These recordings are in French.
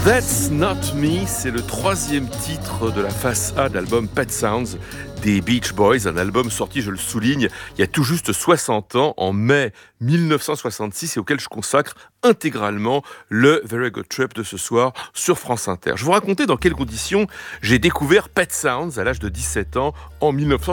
That's Not Me, c'est le troisième titre de la face A de l'album Pet Sounds des Beach Boys, un album sorti, je le souligne, il y a tout juste 60 ans, en mai 1966, et auquel je consacre intégralement le Very Good Trip de ce soir sur France Inter. Je vous racontais dans quelles conditions j'ai découvert Pet Sounds à l'âge de 17 ans en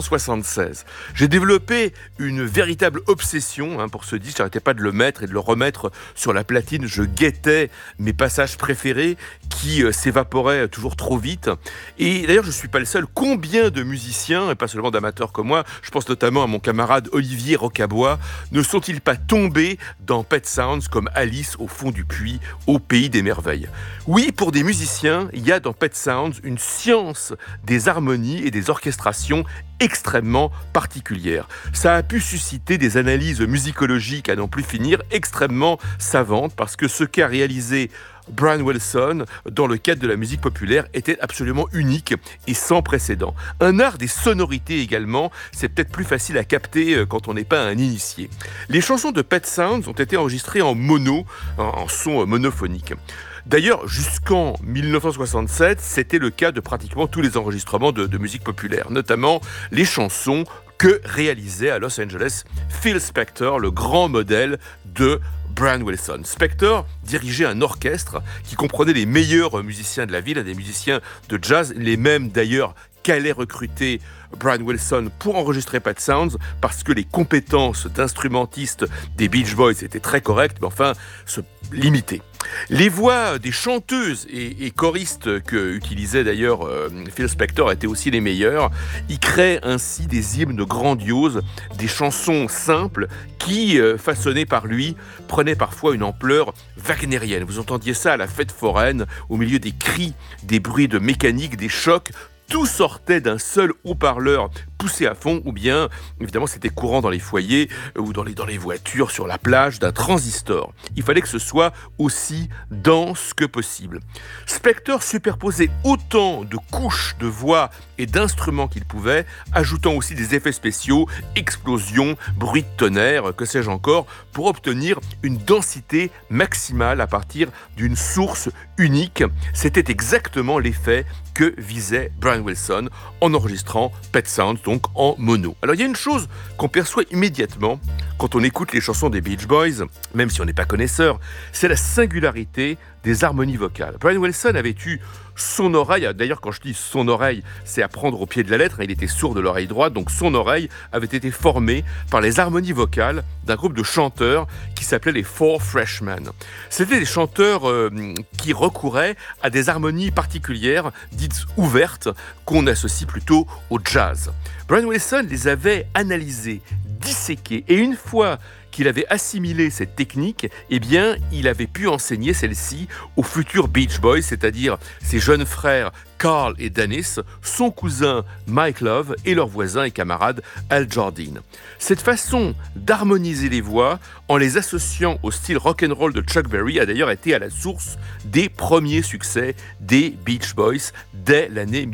1976. J'ai développé une véritable obsession pour ce disque, j'arrêtais pas de le mettre et de le remettre sur la platine, je guettais mes passages préférés qui s'évaporaient toujours trop vite. Et d'ailleurs, je ne suis pas le seul. Combien de musiciens, et pas seulement d'amateurs comme moi, je pense notamment à mon camarade Olivier Rocabois, ne sont-ils pas tombés dans Pet Sounds comme Alice au fond du puits, au pays des merveilles? Oui, pour des musiciens, il y a dans Pet Sounds une science des harmonies et des orchestrations extrêmement particulière. Ça a pu susciter des analyses musicologiques à n'en plus finir, extrêmement savantes, parce que ce qu'a réalisé Brian Wilson, dans le cadre de la musique populaire, était absolument unique et sans précédent. Un art des sonorités également, c'est peut-être plus facile à capter quand on n'est pas un initié. Les chansons de Pet Sounds ont été enregistrées en mono, en son monophonique. D'ailleurs, jusqu'en 1967, c'était le cas de pratiquement tous les enregistrements de musique populaire, notamment les chansons que réalisait à Los Angeles Phil Spector, le grand modèle de Brian Wilson. Spector dirigeait un orchestre qui comprenait les meilleurs musiciens de la ville, des musiciens de jazz, les mêmes d'ailleurs qu'allait recruter Brian Wilson pour enregistrer Pet Sounds, parce que les compétences d'instrumentistes des Beach Boys étaient très correctes, mais enfin se limitaient. Les voix des chanteuses et choristes que utilisait d'ailleurs Phil Spector étaient aussi les meilleures. Il crée ainsi des hymnes grandioses, des chansons simples qui, façonnées par lui, prenaient parfois une ampleur wagnérienne. Vous entendiez ça à la fête foraine, au milieu des cris, des bruits de mécanique, des chocs. Tout sortait d'un seul haut-parleur poussé à fond, ou bien, évidemment, c'était courant dans les foyers ou dans les voitures, sur la plage, d'un transistor. Il fallait que ce soit aussi dense que possible. Spector superposait autant de couches de voix et d'instruments qu'il pouvait, ajoutant aussi des effets spéciaux, explosions, bruits de tonnerre, que sais-je encore, pour obtenir une densité maximale à partir d'une source unique. C'était exactement l'effet que visait Brian Wilson en enregistrant Pet Sounds, donc en mono. Alors il y a une chose qu'on perçoit immédiatement quand on écoute les chansons des Beach Boys, même si on n'est pas connaisseur, c'est la singularité des harmonies vocales. Brian Wilson avait eu son oreille, d'ailleurs quand je dis son oreille, c'est à prendre au pied de la lettre, il était sourd de l'oreille droite, donc son oreille avait été formée par les harmonies vocales d'un groupe de chanteurs qui s'appelait les Four Freshmen. C'était des chanteurs qui recouraient à des harmonies particulières, dites ouvertes, qu'on associe plutôt au jazz. Brian Wilson les avait analysées, disséquées, et une fois qu'il avait assimilé cette technique, eh bien, il avait pu enseigner celle-ci aux futurs Beach Boys, c'est-à-dire ses jeunes frères Carl et Dennis, son cousin Mike Love et leur voisin et camarade Al Jardine. Cette façon d'harmoniser les voix en les associant au style rock'n'roll de Chuck Berry a d'ailleurs été à la source des premiers succès des Beach Boys dès l'année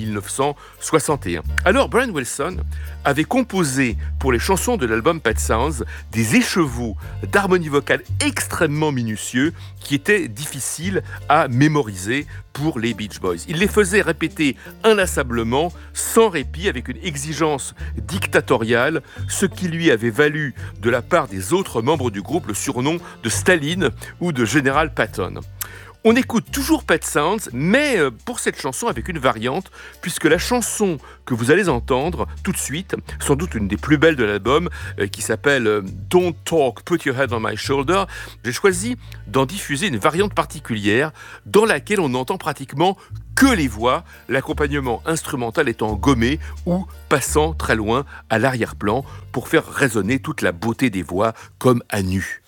1961. Alors Brian Wilson avait composé pour les chansons de l'album Pet Sounds des écheveaux d'harmonie vocale extrêmement minutieux qui étaient difficiles à mémoriser pour les Beach Boys. Il les faisait répéter inlassablement, sans répit, avec une exigence dictatoriale, ce qui lui avait valu de la part des autres membres du groupe le surnom de Staline ou de Général Patton. On écoute toujours Pet Sounds, mais pour cette chanson avec une variante, puisque la chanson que vous allez entendre tout de suite, sans doute une des plus belles de l'album, qui s'appelle Don't Talk, Put Your Head on My Shoulder, j'ai choisi d'en diffuser une variante particulière dans laquelle on n'entend pratiquement que les voix, l'accompagnement instrumental étant gommé ou passant très loin à l'arrière-plan pour faire résonner toute la beauté des voix comme à nu.